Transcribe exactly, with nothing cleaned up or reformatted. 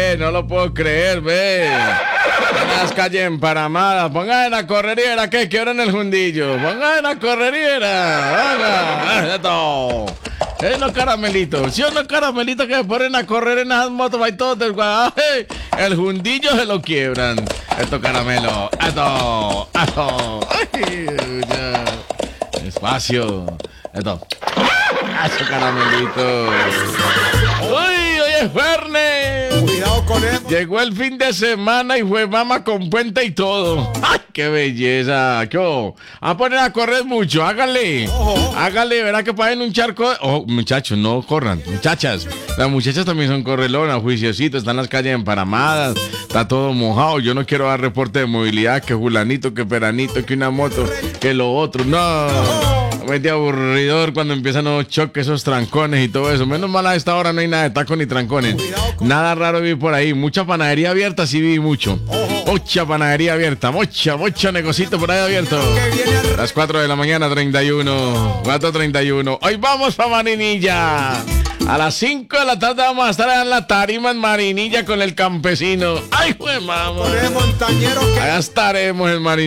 ve, no lo puedo creer, ve. En las calles emparamadas, pongan en la correriera, que quiero en el Jundillo, pongan en la correriera, venga, esto. Es los caramelitos, si ¿sí, los caramelitos que ponen a correr en esas motos, hay todos del guaje, el Jundillo se lo quiebran. Estos caramelos, esto, esto, ay, ya. Despacio, esto. ¡Eso, caramelito! ¡Uy, hoy es viernes! Cuidado con él. Llegó el fin de semana y fue mama con puente y todo. ¡Ay, qué belleza! ¿Qué hubo? A poner a correr mucho, hágale. Ojo. Hágale, verá que paguen un charco. Oh, muchachos, no corran. Muchachas, las muchachas también son correlonas, juiciositos. Están las calles emparamadas, está todo mojado. Yo no quiero dar reporte de movilidad, que fulanito, que peranito, que una moto, que lo otro. No. Mete aburridor cuando empiezan los choques, esos trancones y todo eso. Menos mal a esta hora no hay nada de tacos ni trancones. Nada raro vi por ahí. Mucha panadería abierta, sí vi mucho. Mucha panadería abierta, mucha, mucho negocito por ahí abierto. Las cuatro de la mañana, treinta y uno. cuatro treinta y uno. Hoy vamos para Marinilla. A las cinco de la tarde vamos a estar en la tarima en Marinilla con el campesino. ¡Ay, jue, mamá! Con el montañero que... Allá estaremos en Marinilla.